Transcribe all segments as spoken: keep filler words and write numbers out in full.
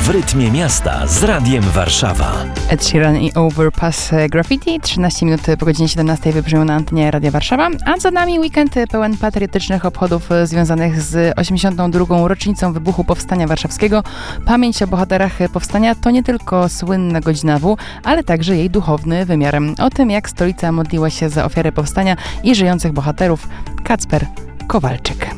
W rytmie miasta z Radiem Warszawa. Ed Sheeran i Overpass Graffiti. trzynaście minut po godzinie siedemnastej wybrzmią na antenie Radia Warszawa, a za nami weekend pełen patriotycznych obchodów związanych z osiemdziesiątą drugą rocznicą wybuchu Powstania Warszawskiego. Pamięć o bohaterach Powstania to nie tylko słynna godzina W, ale także jej duchowny wymiar. O tym, jak stolica modliła się za ofiary Powstania i żyjących bohaterów, Kacper Kowalczyk.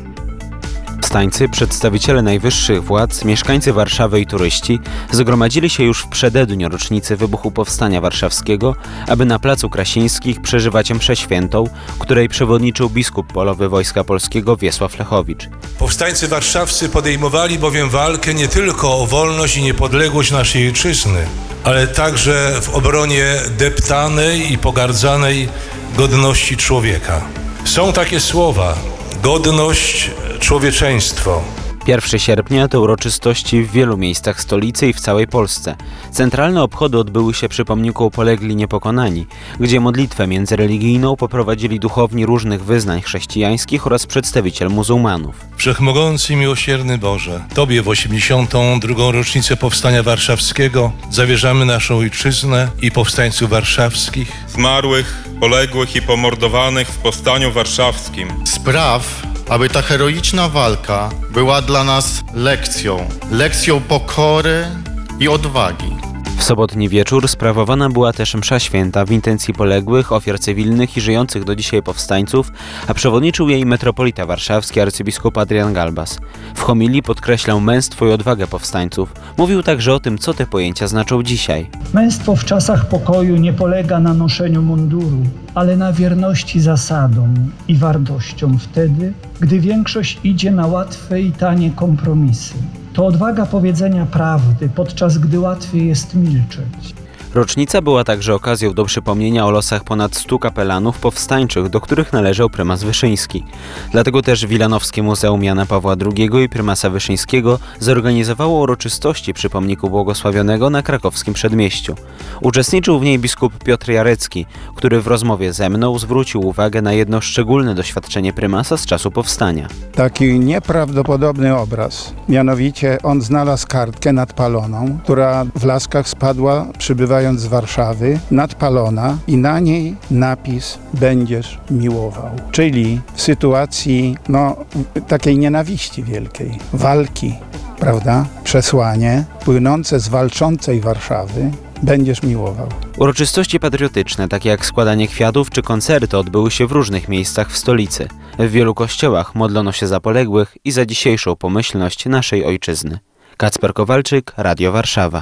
Powstańcy, przedstawiciele najwyższych władz, mieszkańcy Warszawy i turyści zgromadzili się już w przededniu rocznicy wybuchu Powstania Warszawskiego, aby na Placu Krasińskich przeżywać mszę świętą, której przewodniczył biskup polowy Wojska Polskiego Wiesław Lechowicz. Powstańcy warszawscy podejmowali bowiem walkę nie tylko o wolność i niepodległość naszej ojczyzny, ale także w obronie deptanej i pogardzanej godności człowieka. Są takie słowa: godność, człowieczeństwo. pierwszego sierpnia to uroczystości w wielu miejscach stolicy i w całej Polsce. Centralne obchody odbyły się przy pomniku Polegli Niepokonani, gdzie modlitwę międzyreligijną poprowadzili duchowni różnych wyznań chrześcijańskich oraz przedstawiciel muzułmanów. Wszechmogący i miłosierny Boże, Tobie w osiemdziesiątą drugą rocznicę Powstania Warszawskiego zawierzamy naszą ojczyznę i powstańców warszawskich, zmarłych, poległych i pomordowanych w Powstaniu Warszawskim. Spraw, aby ta heroiczna walka była dla nas lekcją, lekcją pokory i odwagi. W sobotni wieczór sprawowana była też msza święta w intencji poległych, ofiar cywilnych i żyjących do dzisiaj powstańców, a przewodniczył jej metropolita warszawski arcybiskup Adrian Galbas. W homilii podkreślał męstwo i odwagę powstańców. Mówił także o tym, co te pojęcia znaczą dzisiaj. Męstwo w czasach pokoju nie polega na noszeniu munduru, ale na wierności zasadom i wartościom wtedy, gdy większość idzie na łatwe i tanie kompromisy. To odwaga powiedzenia prawdy, podczas gdy łatwiej jest milczeć. Rocznica była także okazją do przypomnienia o losach ponad stu kapelanów powstańczych, do których należał prymas Wyszyński. Dlatego też Wilanowskie Muzeum Jana Pawła drugiego i prymasa Wyszyńskiego zorganizowało uroczystości przy pomniku błogosławionego na krakowskim Przedmieściu. Uczestniczył w niej biskup Piotr Jarecki, który w rozmowie ze mną zwrócił uwagę na jedno szczególne doświadczenie prymasa z czasu powstania. Taki nieprawdopodobny obraz. Mianowicie on znalazł kartkę nadpaloną, która w Laskach spadła przybywając z Warszawy, nadpalona i na niej napis „Będziesz miłował”. Czyli w sytuacji no, takiej nienawiści wielkiej, walki, prawda? Przesłanie płynące z walczącej Warszawy: będziesz miłował. Uroczystości patriotyczne, takie jak składanie kwiatów czy koncerty, odbyły się w różnych miejscach w stolicy. W wielu kościołach modlono się za poległych i za dzisiejszą pomyślność naszej ojczyzny. Kacper Kowalczyk, Radio Warszawa.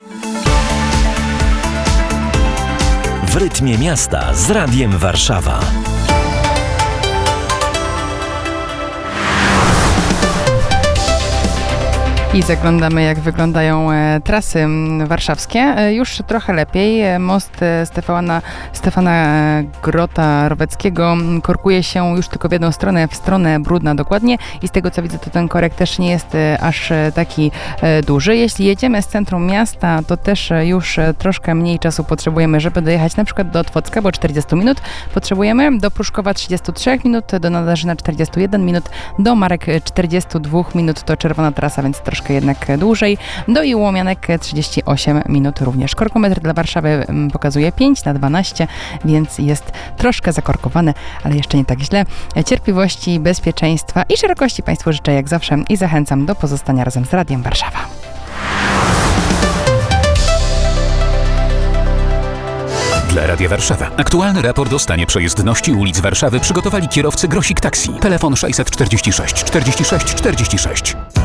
W rytmie miasta z Radiem Warszawa. I zaglądamy, jak wyglądają e, trasy warszawskie. E, już trochę lepiej. Most e, Stefana, Stefana e, Grota-Roweckiego korkuje się już tylko w jedną stronę, w stronę Brudna dokładnie. I z tego, co widzę, to ten korek też nie jest e, aż e, taki e, duży. Jeśli jedziemy z centrum miasta, to też e, już e, troszkę mniej czasu potrzebujemy, żeby dojechać na przykład do Otwocka, bo czterdzieści minut potrzebujemy, do Pruszkowa trzydzieści trzy minut, do Nadarzyna czterdzieści jeden minut, do Marek czterdzieści dwa minut, to czerwona trasa, więc troszkę jednak dłużej. Do Łomianek trzydzieści osiem minut również. Korkometr dla Warszawy pokazuje pięć na dwanaście, więc jest troszkę zakorkowane, ale jeszcze nie tak źle. Cierpliwości, bezpieczeństwa i szerokości Państwu życzę jak zawsze i zachęcam do pozostania razem z Radiem Warszawa. Dla Radia Warszawa. Aktualny raport o stanie przejezdności ulic Warszawy przygotowali kierowcy Grosik Taxi. Telefon sześćset czterdzieści sześć czterdzieści sześć czterdzieści sześć.